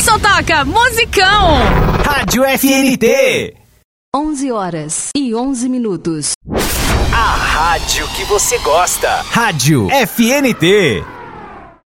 só toca musicão. Rádio FNT. 11h11. A rádio que você gosta. Rádio FNT.